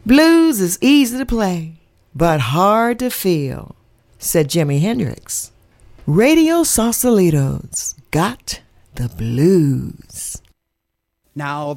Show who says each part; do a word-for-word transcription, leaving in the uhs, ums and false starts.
Speaker 1: Blues is easy to play, but hard to feel, said Jimi Hendrix. Radio Sausalitos got the blues.
Speaker 2: Now